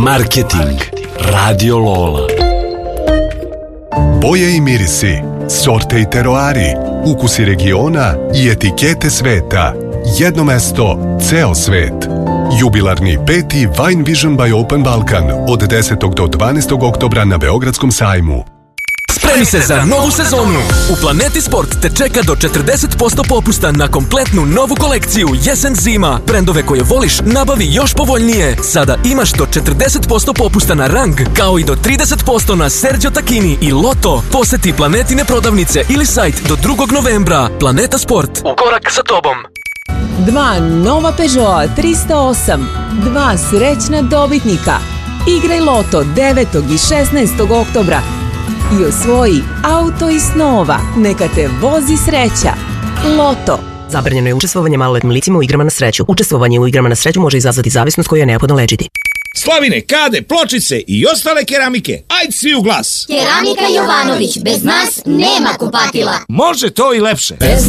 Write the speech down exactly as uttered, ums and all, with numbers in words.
Marketing Radio Lola. Boje i mirisi, sorte i teroari, ukusi regiona i etikete sveta. Jedno mesto, ceo svet. Jubilarni peti Wine Vision by Open Balkan od desetog do dvanaestog oktobra na Beogradskom sajmu. Spremi se za novu sezonu! U Planeti Sport te čeka do četrdeset posto popusta na kompletnu novu kolekciju jesen-zima. Brendove koje voliš nabavi još povoljnije. Sada imaš do četrdeset posto popusta na Rang, kao i do trideset posto na Sergio Tacchini i Lotto. Poseti Planetine prodavnice ili sajt do drugog novembra. Planeta Sport. U korak sa tobom. Dva nova Peugeot tristo osam, dva srećna dobitnika. Igraj Loto devetog i šesnaestog oktobra i osvoji auto iz snova. Neka te vozi sreća. Loto. Zabranjeno je učestvovanje maloletnim licima u igrama na sreću. Učestvovanje u igrama na sreću može izazvati zavisnost koju je neophodno lečiti. Slavine, kade, pločice i ostale keramike. Ajde svi u glas. Keramika Jovanović, bez nas nema kupatila. Može to i lepše. Bez